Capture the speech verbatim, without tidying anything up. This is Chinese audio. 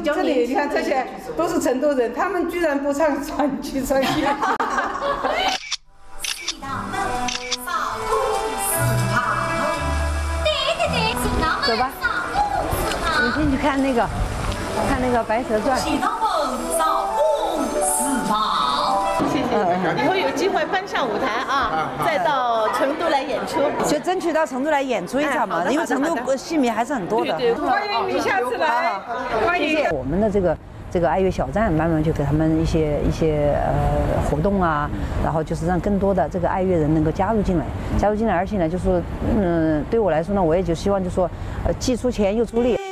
这里你看这些都是成都人，他们居然不唱川剧川剧。 走吧，你进去看那个，看那个《白蛇传》。 谢谢，以后有机会搬上舞台啊，再到成都来演出， 就争取到成都来演出一场嘛，因为成都戏迷还是很多的。 对对，欢迎你下次来，欢迎。 我们的这个这个爱乐小站，慢慢就给他们一些一些呃活动啊，然后就是让更多的这个爱乐人能够加入进来，加入进来，而且呢，就说嗯，对我来说呢，我也就希望就说，呃，既出钱又出力。